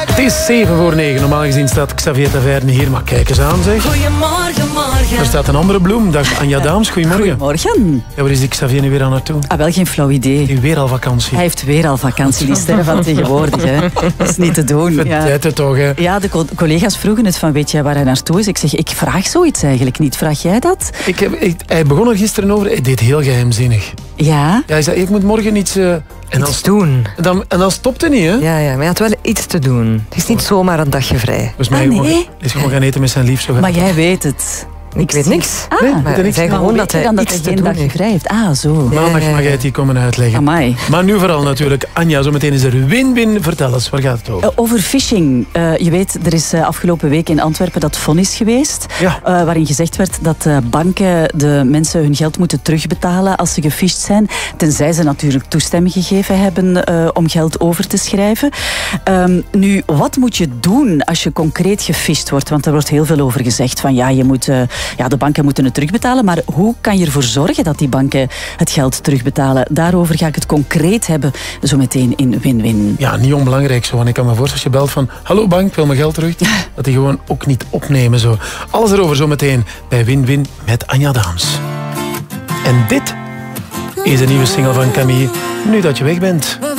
Het is 7:07. Normaal gezien staat Xavier Taverne hier, maar kijk eens aan, zeg. Goedemorgen, morgen. Er staat een andere bloem. Dag Anja Daams, goedemorgen. Goedemorgen. Ja, waar is die Xavier nu weer aan naartoe? Ah, wel geen flauw idee. Hij heeft weer al vakantie. Hij heeft weer al vakantie, die sterren van tegenwoordig. Hè. Dat is niet te doen. Vergeet het toch, hè? Ja, de collega's vroegen het van, weet jij waar hij naartoe is? Ik zeg, ik vraag zoiets eigenlijk niet. Vraag jij dat? Hij begon er gisteren over. Hij deed heel geheimzinnig. Ja? Ja, hij zei, ik moet morgen iets... Iets doen. En dan stopt hij niet, hè? Ja, maar hij had wel iets te doen. Het is niet zomaar een dagje vrij. Volgens mij nee? is gewoon gaan eten met zijn lief. Zo Maar jij weet het. Ik weet niks. Maar hij zei gewoon dat hij dan iets dat te hij geen doen dagje heeft. vrij heeft. Ah, zo. Maandag mag jij het hier komen uitleggen. Amai. Maar nu vooral natuurlijk. Anja, zometeen is er win-win. Vertel eens, waar gaat het over? Over phishing. Je weet, er is afgelopen week in Antwerpen dat vonnis geweest. Ja. Waarin gezegd werd dat banken de mensen hun geld moeten terugbetalen als ze gefisht zijn. Tenzij ze natuurlijk toestemming gegeven hebben om geld over te schrijven. Nu, wat moet je doen als je concreet gefisht wordt? Want er wordt heel veel over gezegd van ja, de banken moeten het terugbetalen. Maar hoe kan je ervoor zorgen dat die banken het geld terugbetalen? Daarover ga ik het concreet hebben zo meteen in Win-Win. Ja, niet onbelangrijk zo. Want ik kan me voorstellen als je belt van hallo bank, ik wil mijn geld terug. Dat die gewoon ook niet opnemen zo. Alles erover zo meteen bij Win-Win met Anja Daams. En dit is een nieuwe single van Camille. Nu dat je weg bent.